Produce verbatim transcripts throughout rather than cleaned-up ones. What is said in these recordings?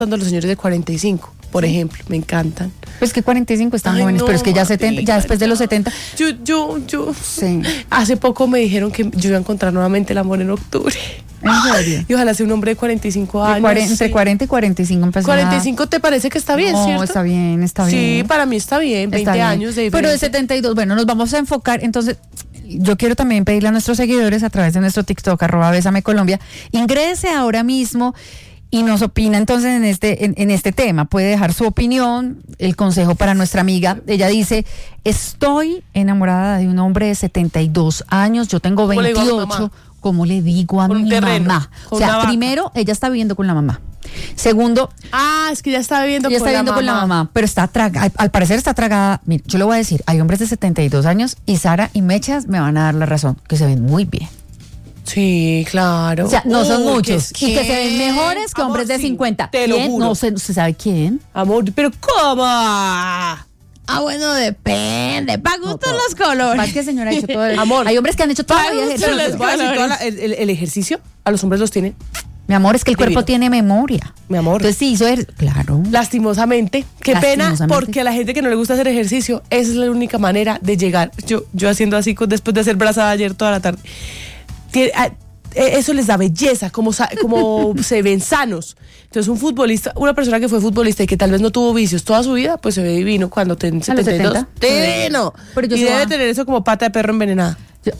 gustando los señores de cuarenta y cinco, por sí. ejemplo, me encantan. Pues que cuarenta y cinco están Ay, jóvenes, no, pero es que ya setenta, ya después de los setenta. Yo, yo, yo. Sí. Hace poco me dijeron que yo iba a encontrar nuevamente el amor en octubre. ¿En serio? Y ojalá sea un hombre de cuarenta y cinco años. cuarenta, entre sí. cuarenta y cuarenta y cinco empezó. ¿cuarenta y cinco te parece que está bien, no, cierto? está bien, está bien. Sí, para mí está bien, veinte está bien. años de diferencia. Pero de setenta y dos, bueno, nos vamos a enfocar, entonces, yo quiero también pedirle a nuestros seguidores a través de nuestro TikTok, arroba Bésame Colombia, ingrese ahora mismo y nos opina entonces en este, en, en este tema. Puede dejar su opinión, el consejo para nuestra amiga. Ella dice, estoy enamorada de un hombre de setenta y dos años, yo tengo veintiocho. ¿Cómo le digo a mi terreno, mamá? O sea, primero, ella está viviendo con la mamá. Segundo, ah, es que ya está viviendo, con, está la viviendo con la mamá, pero está tragada, al, al parecer está tragada. Mire, yo le voy a decir, hay hombres de setenta y dos años y Sara y Mechas me van a dar la razón, que se ven muy bien. Sí, claro. O sea, no uh, son muchos. ¿Qué? Y que se ven mejores que Amor, hombres de sí, cincuenta. Te lo ¿Quién? juro. No se, se sabe quién. Amor, pero ¿cómo? Ah, bueno, depende. Para gusto no, los colores. Más que señora ha hecho todo el... Amor. Hay hombres que han hecho todo el ejercicio. Les voy a decir, toda la, el, el, el ejercicio a los hombres los tiene. Mi amor, es que el Divino. cuerpo tiene memoria. Mi amor. Entonces sí hizo ejercicio. Claro. Lastimosamente. Qué Lastimosamente. pena, porque a la gente que no le gusta hacer ejercicio, esa es la única manera de llegar. Yo, yo haciendo así después de hacer brazada ayer toda la tarde. Tiene, a, eso les da belleza, como, como se ven sanos. Entonces un futbolista, una persona que fue futbolista y que tal vez no tuvo vicios toda su vida, pues se ve divino cuando tiene setenta y dos. ¡Divino! Pero yo y debe a... tener eso como pata de perro envenenada. Yo...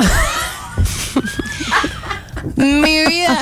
Mi vida.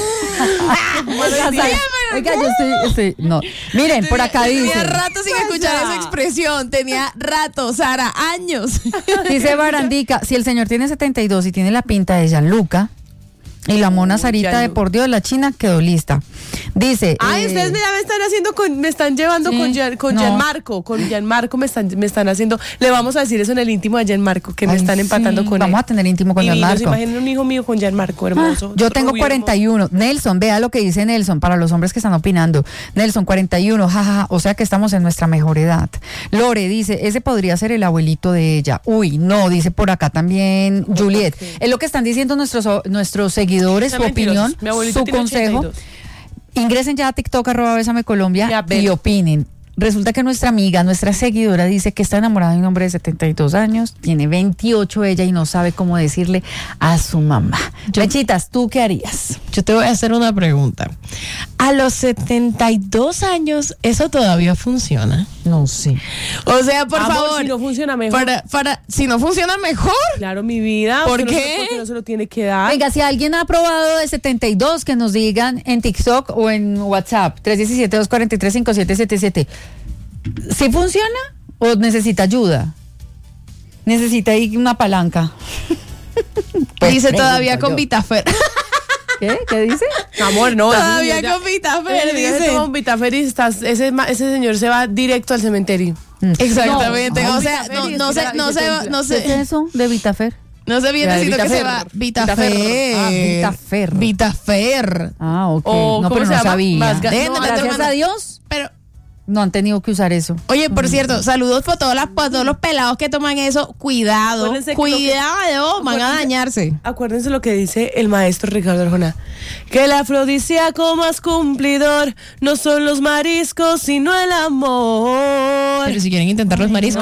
Oiga, Oiga, yo estoy, estoy, no. Miren, por acá dice. Tenía rato sin escuchar esa expresión. Tenía rato, Sara, años. Dice Barandica, si el señor tiene setenta y dos y tiene la pinta de Gianluca, y la mona Sarita de por Dios, la china quedó lista. Dice. Ay, eh, ustedes me, me están haciendo con, me están llevando sí, con, Gian, con no. Gianmarco, con Gianmarco me están, me están haciendo, le vamos a decir eso en el íntimo de Gianmarco, que Ay, me están empatando sí. con Vamos él. a tener íntimo con Gianmarco. Imaginen un hijo mío con Gianmarco, hermoso. Ah, yo tengo rubio, cuarenta y uno. Hermoso. Nelson, vea lo que dice Nelson, para los hombres que están opinando. Nelson, cuarenta y uno, jajaja, o sea que estamos en nuestra mejor edad. Lore dice, ese podría ser el abuelito de ella. Uy, no, dice por acá también Juliet. Okay. Es lo que están diciendo nuestros, nuestros seguidores, su opinión. Su consejo, ingresen ya a TikTok arroba Bésame Colombia ya, y opinen. Resulta que nuestra amiga, nuestra seguidora dice que está enamorada de un hombre de setenta y dos años, tiene veintiocho ella y no sabe cómo decirle a su mamá. Mechitas, ¿tú qué harías? Yo te voy a hacer una pregunta. A los setenta y dos años, ¿eso todavía funciona? No sé. O sea, por Amor, favor. Si no funciona mejor. Para, para, si no funciona mejor. Claro, mi vida. ¿Por qué? qué? No, porque no se lo tiene que dar. Venga, si alguien ha probado de setenta y dos, que nos digan en TikTok o en WhatsApp, tres uno siete, dos cuatro tres, cinco siete siete siete. ¿Sí funciona o necesita ayuda? Necesita ahí una palanca. Pues dice todavía con Vitafer. ¿Qué? ¿Qué dice? Amor, no. Todavía con Vitafer, dice. Con Vitafer y estás, ese, ese señor se va directo al cementerio. Exactamente. No, o sea, no, no sé, no sé, no sé. ¿Qué es eso de Vitafer? No sé bien decirlo que se va Vitafer. Ah, Vitafer. Vitafer. Ah, ok. O, no, pero no sabía. Más, no, gracias a Dios. Pero no han tenido que usar eso. Oye, por mm. cierto, saludos para todos, las, para todos los pelados que toman eso. Cuidado, cuidado, que, van a dañarse. Acuérdense lo que dice el maestro Ricardo Arjona. Que el afrodisíaco más cumplidor no son los mariscos, sino el amor. Pero si quieren intentar los mariscos.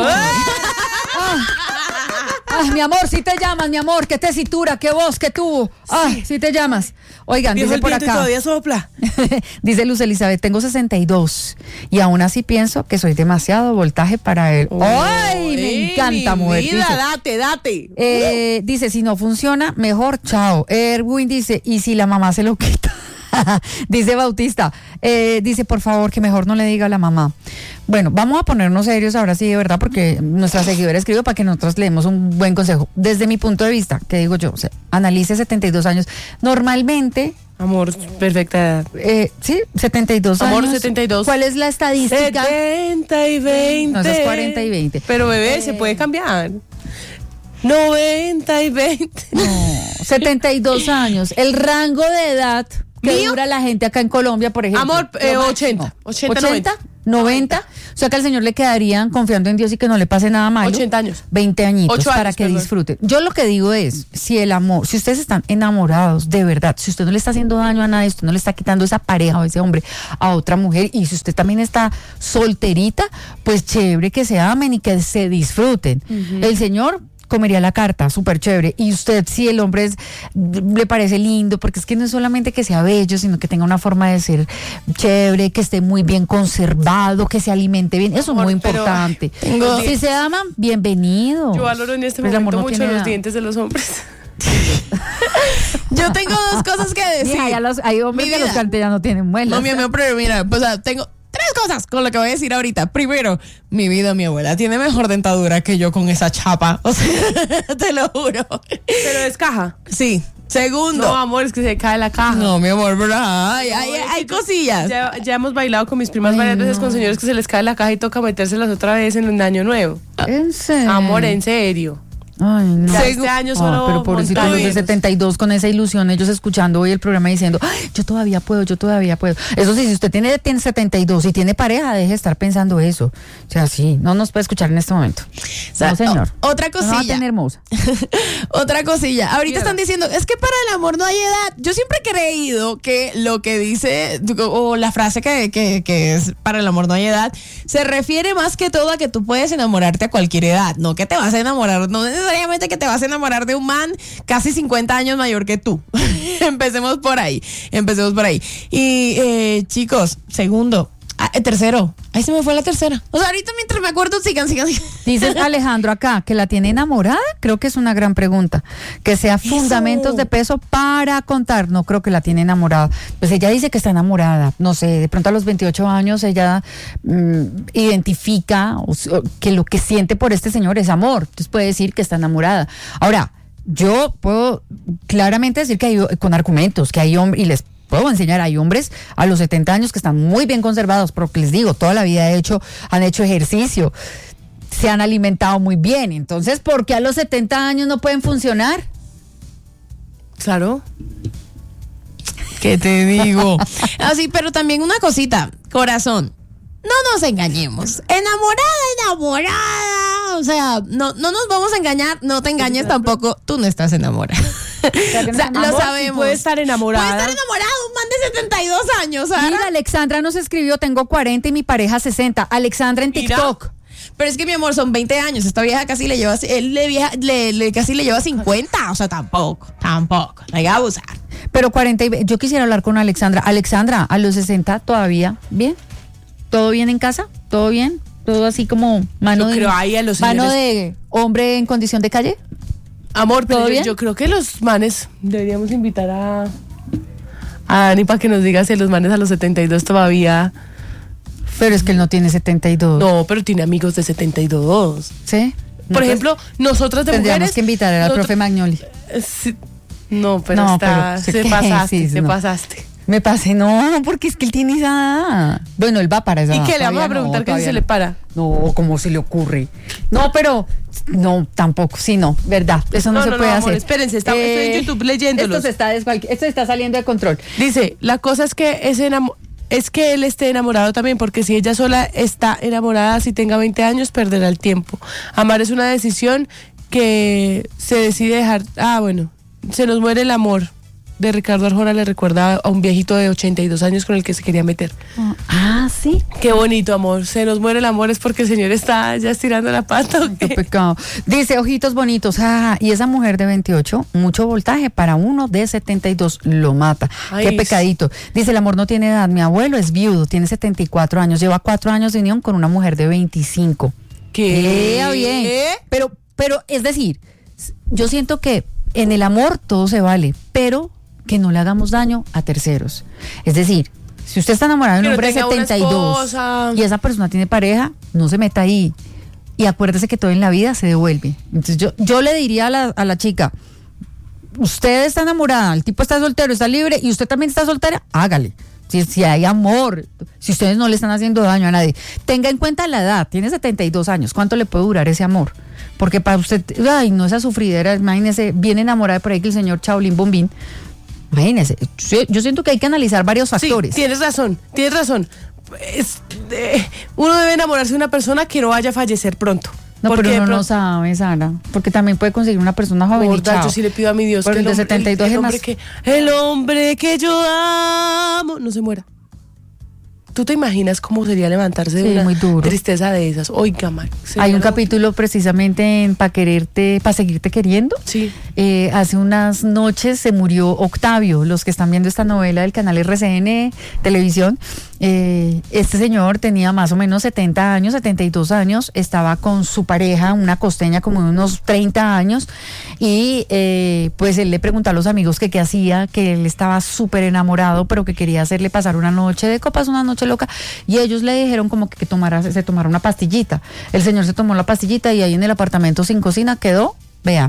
Ah, ah, mi amor, si te llamas, mi amor, qué tesitura, qué voz, qué tubo. Ah, si sí te llamas. Oigan, Viejo dice por acá. Todavía sopla. Dice Luz Elizabeth, tengo sesenta y dos y aún así pienso que soy demasiado voltaje para él. Oh, ¡ay! Me encanta, mujer. Vida, dice, date, date. Eh, uh. Dice, si no funciona, mejor, chao. Erwin dice, ¿y si la mamá se lo quita? Dice Bautista, eh, dice, por favor, que mejor no le diga a la mamá. Bueno, vamos a ponernos serios ahora sí, de verdad, porque nuestra seguidora escribió para que nosotros le demos un buen consejo. Desde mi punto de vista, que digo yo, o sea, analice setenta y dos años. Normalmente... Amor, perfecta edad. Eh, sí, setenta y dos Amor, años. setenta y dos. ¿Cuál es la estadística? setenta y veinte. No, eso es cuarenta y veinte. Pero bebé, eh. se puede cambiar. noventa y veinte. No, setenta y dos años. El rango de edad que ¿Mío? dura la gente acá en Colombia, por ejemplo. Amor, eh, ochenta. ochenta, ¿ochenta? noventa. noventa, o sea que al señor le quedarían, confiando en Dios y que no le pase nada malo, ochenta años. veinte añitos Ocho para años, que perdón. disfruten. Yo lo que digo es, si el amor, si ustedes están enamorados de verdad, si usted no le está haciendo daño a nadie, usted no le está quitando esa pareja o ese hombre a otra mujer, y si usted también está solterita, pues chévere que se amen y que se disfruten. Uh-huh. El señor comería la carta, súper chévere. Y usted, si el hombre es, le parece lindo, porque es que no es solamente que sea bello, sino que tenga una forma de ser chévere, que esté muy bien conservado, que se alimente bien. Eso es muy importante. Tengo, si se aman, bienvenido. Yo valoro en este pues momento no mucho los dientes de los hombres. Yo tengo dos cosas que decir. Mira, los, hay hombres que los cantes ya no tienen muelas. No, mi amor, pero mira, pues, o sea, tengo tres cosas con lo que voy a decir ahorita. Primero, mi vida, mi abuela tiene mejor dentadura que yo con esa chapa. O sea, te lo juro. Pero es caja. Sí. Segundo. No, amor, es que se cae la caja. No, mi amor, pero hay, hay, no, hay cosillas. Ya, ya hemos bailado con mis primas Ay, varias no. veces con señores que se les cae la caja y toca metérselas otra vez en el año nuevo. ¿En serio? Amor, en serio. Ay, no. Ya este año solo. Ah, pero pobrecitos los de setenta y dos con esa ilusión, ellos escuchando hoy el programa diciendo, ay, yo todavía puedo, yo todavía puedo. Eso sí, si usted tiene, tiene setenta y dos y tiene pareja, deje de estar pensando eso. O sea, sí, no nos puede escuchar en este momento. O sea, no, señor. O, otra cosilla. No va a tener hermosa. Otra cosilla. Ahorita Mira. están diciendo, es que para el amor no hay edad. Yo siempre he creído que lo que dice, o la frase que, que, que es para el amor no hay edad, se refiere más que todo a que tú puedes enamorarte a cualquier edad. No que te vas a enamorar, no necesariamente que te vas a enamorar de un man casi cincuenta años mayor que tú. Empecemos por ahí, empecemos por ahí. Y eh, chicos, segundo, ah, eh, tercero, ahí se me fue la tercera. O sea, ahorita mientras me acuerdo, sigan, sigan, sigan. Dice Alejandro acá, que la tiene enamorada, creo que es una gran pregunta. Que sea Eso. fundamentos de peso para contar, no creo que la tiene enamorada. Pues ella dice que está enamorada, no sé, de pronto a los veintiocho años ella mmm, identifica o, o, que lo que siente por este señor es amor, entonces puede decir que está enamorada. Ahora, yo puedo claramente decir que hay, con argumentos, que hay hombres, y les puedo enseñar, hay hombres a los setenta años que están muy bien conservados, porque les digo, toda la vida he hecho, han hecho ejercicio, se han alimentado muy bien. Entonces, ¿por qué a los setenta años no pueden funcionar? Claro. ¿Qué te digo? Así, pero también una cosita, corazón. No nos engañemos. Enamorada, enamorada. O sea, no, no nos vamos a engañar, no te engañes tampoco. Tú no estás enamorada. O sea, amor, lo sabemos. Sí puede estar enamorada. Puede estar enamorada un man de setenta y dos años, ¿sabes? Mira, Alexandra nos escribió, tengo cuarenta y mi pareja sesenta. Alexandra en TikTok. Mira. Pero es que mi amor, son veinte años. Esta vieja casi le lleva, él le vieja, le, le casi le lleva cincuenta. O sea, tampoco, tampoco. No hay que abusar. Pero cuarenta y yo quisiera hablar con Alexandra. Alexandra, a los sesenta todavía, ¿bien? ¿Todo bien en casa? ¿Todo bien? ¿Todo así como mano, yo de, creo ahí a los mano señores... de hombre en condición de calle? Amor, pero yo, yo creo que los manes deberíamos invitar a, a Dani para que nos diga si los manes a los setenta y dos todavía... Pero es que él no tiene setenta y dos. No, pero tiene amigos de setenta y dos. ¿Sí? Por no, ejemplo, nosotras de tendríamos mujeres... que invitar al nosotros, profe Magnoli. Sí, no, pero no, está... Pero, se pasaste, sí, se no. pasaste. Me pasé, no, porque es que él tiene esa edad. Bueno, él va para esa edad. ¿Y qué le vamos a preguntar no, que si se no. le para? No, ¿cómo se le ocurre? No, pero, no, tampoco, sí, no, verdad, eso no, no se no, puede no, hacer. Amor, espérense, está, eh, estoy en YouTube leyéndolos. Esto se, está descual- esto se está saliendo de control. Dice, la cosa es que ese enamo- es que él esté enamorado también, porque si ella sola está enamorada, si tenga veinte años, perderá el tiempo. Amar es una decisión que se decide dejar. Ah, bueno, se nos muere el amor. De Ricardo Arjona le recuerda a un viejito de ochenta y dos años con el que se quería meter. Ah, sí. Qué bonito, amor. Se nos muere el amor, es porque el señor está ya estirando la pata. ¿O qué? Qué pecado. Dice, ojitos bonitos. Ah, y esa mujer de veintiocho, mucho voltaje para uno de setenta y dos, lo mata. Ay, qué pecadito. Dice, el amor no tiene edad. Mi abuelo es viudo, tiene setenta y cuatro años, lleva cuatro años de unión con una mujer de veinticinco. ¿Qué? Queda bien. Pero, pero, es decir, yo siento que en el amor todo se vale, pero que no le hagamos daño a terceros. Es decir, si usted está enamorado de un hombre de setenta y dos y esa persona tiene pareja, no se meta ahí. Y acuérdese que todo en la vida se devuelve. Entonces yo, yo le diría a la, a la chica, usted está enamorada, el tipo está soltero, está libre y usted también está soltera, hágale. Si, si hay amor, si ustedes no le están haciendo daño a nadie, tenga en cuenta la edad, tiene setenta y dos años, ¿cuánto le puede durar ese amor? Porque para usted, ay, no, esa sufridera, imagínese, bien enamorada por ahí que el señor Chaolín Bombín. Imagínese, yo siento que hay que analizar varios factores. Sí, tienes razón, tienes razón. es, eh, uno debe enamorarse de una persona que no vaya a fallecer pronto. No, Porque pero uno de no pronto- sabe, Sara, porque también puede conseguir una persona joven y Gorda, chao. yo sí le pido a mi Dios Pero que el de setenta y dos el, es hombre más- que, el hombre que yo amo no se muera. ¿Tú te imaginas cómo sería levantarse de Sí, una muy duro. tristeza de esas? Oiga, man. Hay un capítulo precisamente en Pa' quererte, pa' seguirte queriendo. Sí. Eh, hace unas noches se murió Octavio. Los que están viendo esta novela del canal R C N Televisión, eh, este señor tenía más o menos setenta años, setenta y dos años, estaba con su pareja, una costeña como de unos treinta años, y eh, pues él le preguntó a los amigos que qué hacía, que él estaba súper enamorado, pero que quería hacerle pasar una noche de copas, una noche loca, y ellos le dijeron como que, que tomara, se tomara una pastillita. El señor se tomó la pastillita y ahí en el apartamento sin cocina quedó, vea,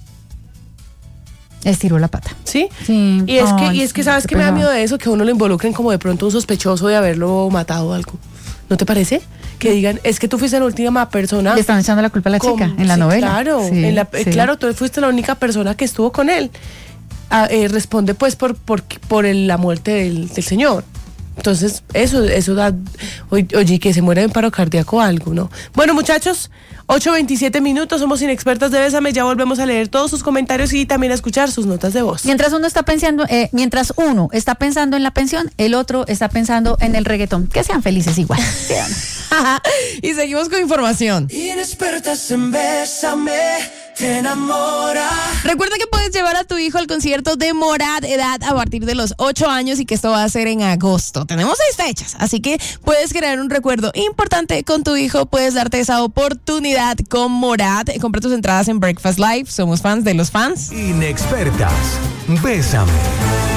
estiró la pata. ¿Sí? Sí. Y es que, Ay, y es que sí, ¿sabes qué qué me da pesado. miedo de eso? Que a uno lo involucren como de pronto un sospechoso de haberlo matado o algo. ¿No te parece? Que digan, es que tú fuiste la última persona. Le están echando la culpa a la con- chica en la sí, novela. Claro, Sí, en la- eh, sí. claro, tú fuiste la única persona que estuvo con él. Ah, eh, responde pues por, por, por el- la muerte del, del señor. Entonces, eso, eso da, oye, oye, que se muera de un paro cardíaco o algo, ¿no? Bueno, muchachos, ocho veintisiete minutos, somos inexpertas de Bésame, ya volvemos a leer todos sus comentarios y también a escuchar sus notas de voz. Mientras uno está pensando, eh, mientras uno está pensando en la pensión, el otro está pensando en el reggaetón. Que sean felices igual. Y seguimos con información. Inexpertas en Bésame, te enamora. Recuerda que puedes llevar a tu hijo al concierto de Morat Edad a partir de los ocho años y que esto va a ser en agosto. Tenemos seis fechas, así que puedes crear un recuerdo importante con tu hijo. Puedes darte esa oportunidad con Morat. Compra tus entradas en Breakfast Live. Somos fans de los fans. Inexpertas. Bésame.